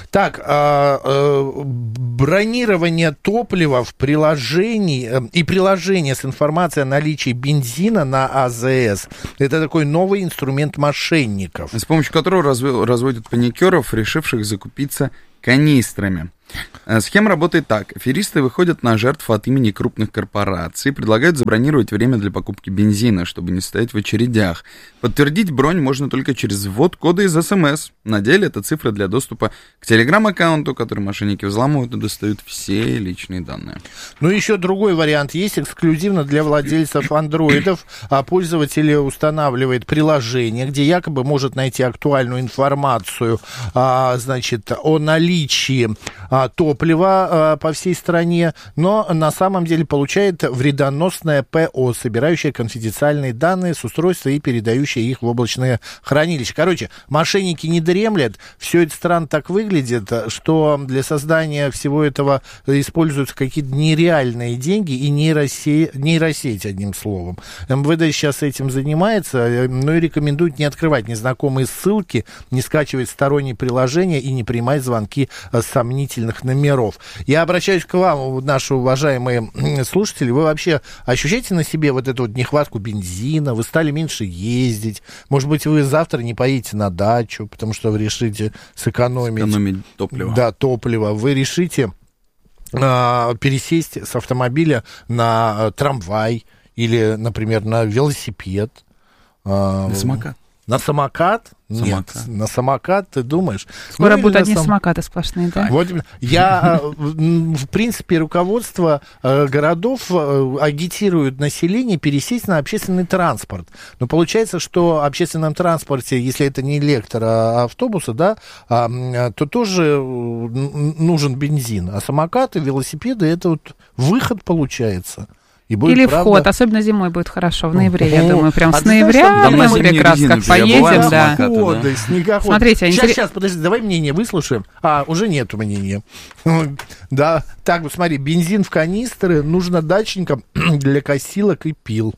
Так, бронирование топлива в приложении и приложение с информацией о наличии бензина на АЗС — это такой новый инструмент мошенников. С помощью которого разводят паникеров, решивших закупиться канистрами. Схема работает так. Аферисты выходят на жертв от имени крупных корпораций, предлагают забронировать время для покупки бензина, чтобы не стоять в очередях. Подтвердить бронь можно только через ввод кода из СМС. На деле это цифра для доступа к телеграм-аккаунту, который мошенники взламывают и достают все личные данные. Ну, еще другой вариант есть, эксклюзивно для владельцев андроидов. Пользователь устанавливает приложение, где якобы может найти актуальную информацию, значит, о наличии топлива по всей стране, но на самом деле получает вредоносное ПО, собирающее конфиденциальные данные с устройства и передающее их в облачное хранилище. Короче, мошенники не дремлят, все это странно так выглядит, что для создания всего этого используются какие-то нереальные деньги и нейросеть, одним словом. МВД сейчас этим занимается, но и рекомендует не открывать незнакомые ссылки, не скачивать сторонние приложения и не принимать звонки сомнительных номеров. Я обращаюсь к вам, наши уважаемые слушатели. Вы вообще ощущаете на себе вот эту вот нехватку бензина? Вы стали меньше ездить? Может быть, вы завтра не поедете на дачу, потому что вы решите сэкономить топливо. Да, топливо. Вы решите пересесть с автомобиля на трамвай или, например, на велосипед. На самокат. На самокат? Нет, на самокат, ты думаешь? Скоро будут одни самокаты сплошные, да? Вот, я, в принципе, руководство городов агитирует население пересесть на общественный транспорт. Но получается, что в общественном транспорте, если это не электроавтобусы, да, то тоже нужен бензин. А самокаты, велосипеды — это вот выход получается. Или вход, особенно зимой будет хорошо, в ноябре, я думаю, прям с ноября мы прекрасно как поедем, да. Смотрите, сейчас, подожди, давай мнение выслушаем. Уже нету мнения. Да, так, вот смотри, бензин в канистры нужно дачникам для косилок и пил.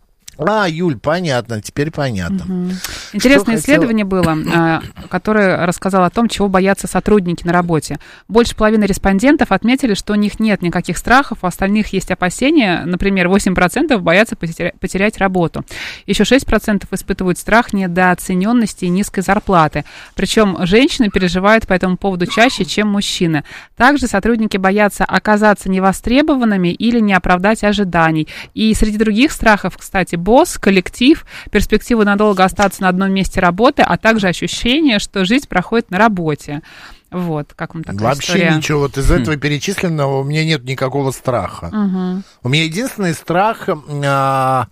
Юль, понятно, теперь понятно. Угу. Интересное исследование было, которое рассказало о том, чего боятся сотрудники на работе. Больше половины респондентов отметили, что у них нет никаких страхов, у остальных есть опасения. Например, 8% боятся потерять работу. Еще 6% испытывают страх недооцененности и низкой зарплаты. Причем женщины переживают по этому поводу чаще, чем мужчины. Также сотрудники боятся оказаться невостребованными или не оправдать ожиданий. И среди других страхов, кстати, босс, коллектив, перспективу надолго остаться на одном месте работы, а также ощущение, что жизнь проходит на работе. Вот, как вам такая история? Вообще ничего, вот из этого перечисленного у меня нет никакого страха. У меня единственный страх, я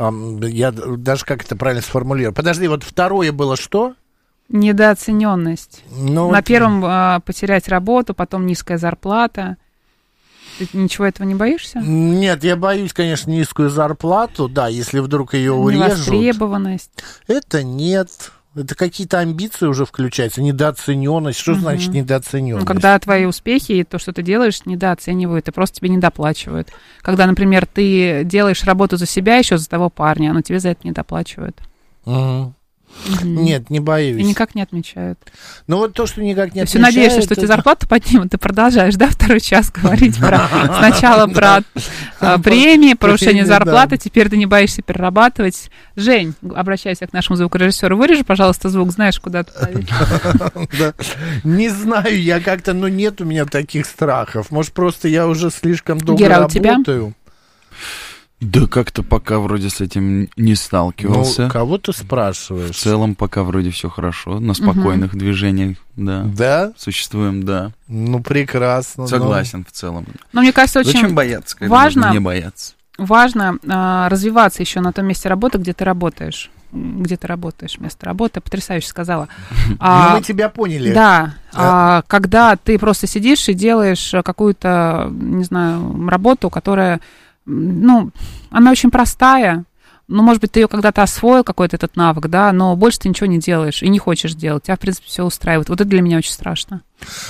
даже как это правильно сформулирую. Подожди, вот второе было что? Недооцененность. На первом потерять работу, потом низкая зарплата. Ты ничего этого не боишься? Нет, я боюсь, конечно, низкую зарплату, да, если вдруг ее урежут. Невостребованность. Это нет. Это какие-то амбиции уже включаются, недооцененность. Что значит недооцененность? Когда твои успехи и то, что ты делаешь, недооценивают, и просто тебе недоплачивают. Когда, например, ты делаешь работу за себя еще за того парня, но тебе за это недоплачивают. Нет, не боюсь. И никак не отмечают. Ну вот то, что никак не отмечают... Все надеешься, что тебе зарплату поднимут, ты продолжаешь, да, второй час говорить сначала про премии, повышение зарплаты, теперь ты не боишься перерабатывать. Жень, обращаюсь к нашему звукорежиссеру, вырежи, пожалуйста, звук, знаешь, куда ты ставить. Не знаю, я как-то, нет у меня таких страхов. Может, просто я уже слишком долго работаю. Гера, у тебя? Да как-то пока вроде с этим не сталкивался. Кого ты спрашиваешь? В целом пока вроде все хорошо, на спокойных движениях, да. Да? Существуем, да. Прекрасно. Согласен в целом. Но мне кажется, очень зачем бояться, когда важно, не бояться? Важно развиваться еще на том месте работы, где ты работаешь. Где ты работаешь, место работы. Потрясающе сказала. Мы тебя поняли. Да. Когда ты просто сидишь и делаешь какую-то, не знаю, работу, которая... она очень простая, может быть, ты ее когда-то освоил, какой-то этот навык, да, но больше ты ничего не делаешь и не хочешь делать, тебя, в принципе, все устраивает. Вот это для меня очень страшно.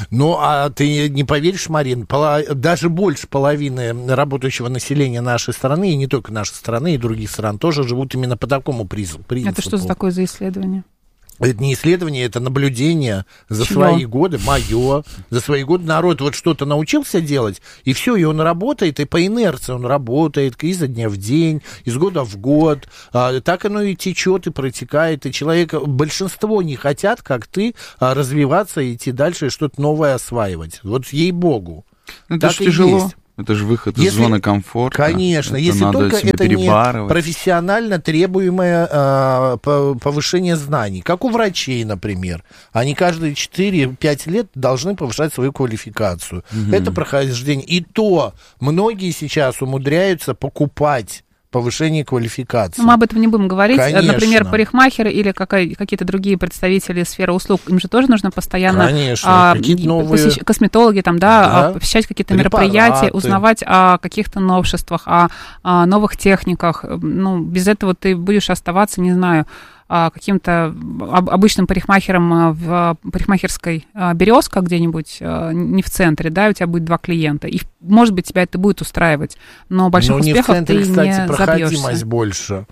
Ты не поверишь, Марин, даже больше половины работающего населения нашей страны, и не только нашей страны, и других стран, тоже живут именно по такому принципу. Это что за такое за исследование? Это не исследование, это наблюдение за Чего? свои годы, за свои годы народ вот что-то научился делать, и все, и он работает, и по инерции он работает изо дня в день, из года в год, так оно и течет, и протекает, и человек, большинство не хотят, как ты, развиваться, идти дальше и что-то новое осваивать, вот ей-богу. Это же тяжело. Это же выход из зоны комфорта. Конечно, это если надо только себе это не перебарывать. профессионально требуемое повышение знаний, как у врачей, например. Они каждые 4-5 лет должны повышать свою квалификацию. Это прохождение. И то многие сейчас умудряются покупать повышение квалификации. Но мы об этом не будем говорить. Конечно. Например, парикмахеры или какие-то другие представители сферы услуг, им же тоже нужно постоянно какие-то новые... косметологи, там, посещать какие-то мероприятия, узнавать о каких-то новшествах, о новых техниках. Ну, без этого ты будешь оставаться, не знаю, каким-то обычным парикмахером в парикмахерской «Березка» где-нибудь, не в центре, да, у тебя будет 2 клиента, и, может быть, тебя это будет устраивать, но больших успехов не в центре, ты кстати, не проходимость забьешься. Больше.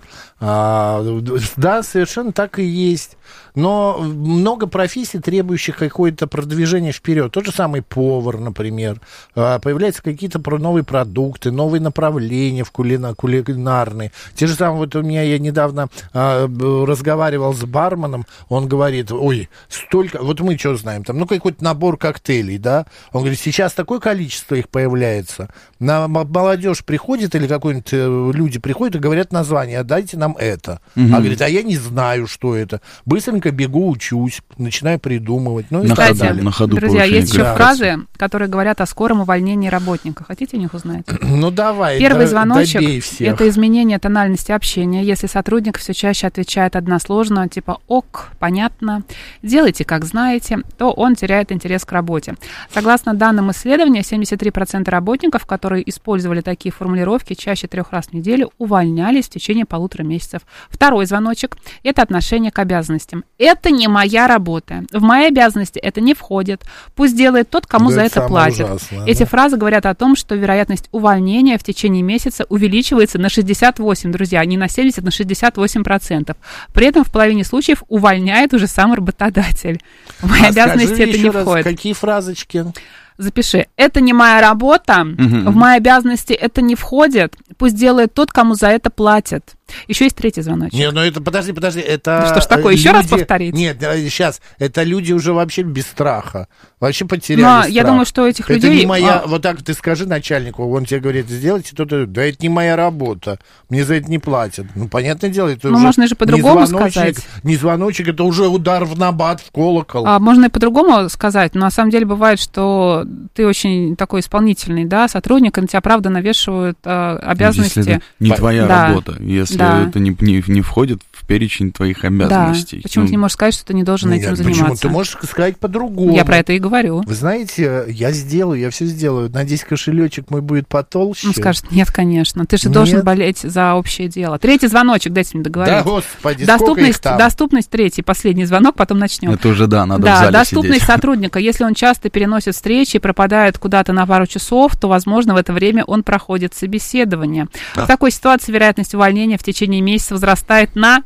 Да, совершенно так и есть. Но много профессий, требующих какое-то продвижение вперед. Тот же самый повар, например. Появляются какие-то новые продукты, новые направления в кулинарные. Те же самые, вот я недавно разговаривал с барменом, он говорит, столько, вот мы что знаем, там, какой-то набор коктейлей, да, он говорит, сейчас такое количество их появляется, молодежь приходит или какие-нибудь люди приходят и говорят название, дайте нам это, а говорит, я не знаю, что это, быстренько бегу, учусь, начинаю придумывать, и так далее. На ходу, друзья, есть еще фразы, которые говорят о скором увольнении работника, хотите о них узнать? Ну, давай, Первый звоночек – это изменение тональности общения, если сотрудник все чаще отвечает односложно, типа «ок», «понятно», «делайте, как знаете», то он теряет интерес к работе. Согласно данным исследования, 73% работников, которые использовали такие формулировки чаще 3 раз в неделю, увольнялись в течение 1,5 месяцев. Второй звоночек – это отношение к обязанностям. Это не моя работа. В мои обязанности это не входит. Пусть делает тот, кому за это платят. Ужасное, Эти фразы говорят о том, что вероятность увольнения в течение месяца увеличивается на 68, друзья, не на 70, на 68%. При этом в половине случаев увольняет уже сам работодатель. В мои обязанности это не входит. Какие фразочки? Запиши. Это не моя работа, в мои обязанности это не входит. Пусть делает тот, кому за это платят. Еще есть третий звоночек. Нет, это, подожди, это... Что ж такое, еще раз повторить? Нет, сейчас, это люди уже вообще без страха, вообще потеряли страх. Я думаю, что этих людей... Это не моя, вот так ты скажи начальнику, он тебе говорит, сделайте то-то, да это не моя работа, мне за это не платят. Ну, понятное дело, это уже... можно же по-другому сказать. Не звоночек, это уже удар в набат, в колокол. Можно и по-другому сказать, но на самом деле бывает, что ты очень такой исполнительный, да, сотрудник, и на тебя, правда, навешивают обязанности. Если это не твоя работа, если это не входит в перечень твоих обязанностей. Да. Почему ты не можешь сказать, что ты не должен этим заниматься? Почему? Ты можешь сказать по-другому. Я про это и говорю. Вы знаете, я все сделаю. Надеюсь, кошелечек мой будет потолще. Он скажет, нет, конечно. Ты же должен болеть за общее дело. Третий звоночек, дайте мне договорить. Да, господи, сколько их там? Доступность, третий, последний звонок, потом начнем. Это уже, надо в зале доступность сидеть. Сотрудника. Если он часто переносит встречи и пропадает куда-то на пару часов, то, возможно, в это время он проходит собеседование. В такой ситуации вероятность увольнения в течение месяца возрастает на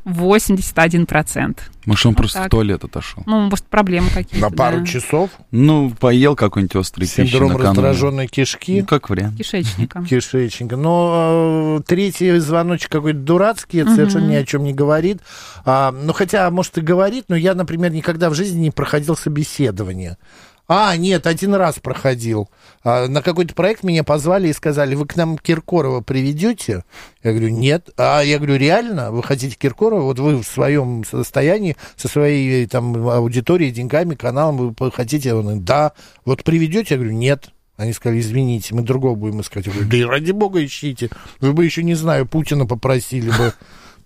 81%. Может, он просто в туалет отошел. Может, проблемы какие-то. На пару часов? Поел какой-нибудь острый пищи Синдром раздраженной кишки. Как вариант. Кишечника. Но третий звоночек какой-то дурацкий, это совершенно ни о чем не говорит. Хотя, может, и говорит, но я, например, никогда в жизни не проходил собеседование. Нет, 1 раз проходил. На какой-то проект меня позвали и сказали, вы к нам Киркорова приведете? Я говорю, нет. Я говорю, реально? Вы хотите Киркорова? Вот вы в своем состоянии, со своей там аудиторией, деньгами, каналом, вы хотите? Он говорит, да. Вот приведете? Я говорю, нет. Они сказали, извините, мы другого будем искать. Я говорю, да и ради бога ищите. Вы бы еще, не знаю, Путина попросили бы.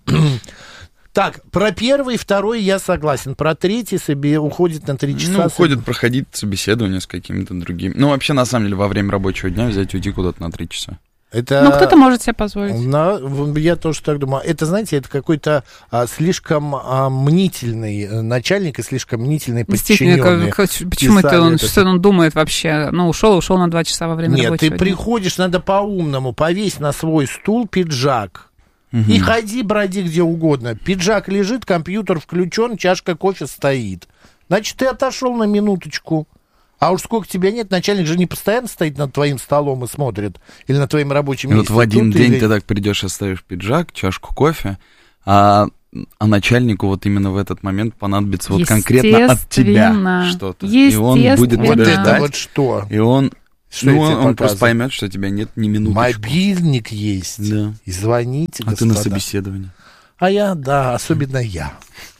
Так, про первый, второй я согласен. Про третий себе уходит на 3 часа. Уходит проходить собеседование с какими-то другими. Вообще, на самом деле, во время рабочего дня взять и уйти куда-то на 3 часа. Это... кто-то может себе позволить. Я тоже так думаю. Это, знаете, это какой-то слишком мнительный начальник и слишком мнительный подчиненный. Почему это он, что он думает вообще? Ушел на 2 часа во время рабочего дня. Нет, ты приходишь, надо по-умному, повесь на свой стул пиджак. И ходи, броди где угодно. Пиджак лежит, компьютер включен, чашка кофе стоит. Значит, ты отошел на минуточку. А уж сколько тебя нет, начальник же не постоянно стоит над твоим столом и смотрит. Или над твоим рабочим местом. Вот в один день ты так придешь, оставишь пиджак, чашку кофе, а начальнику вот именно в этот момент понадобится вот конкретно от тебя что-то. И он будет вот тебя это ждать. Вот что? И он... он просто поймет, что тебя нет ни минуточку. Мобильник есть. Да. И звоните, А господа. ты на собеседовании. А я, да, особенно я.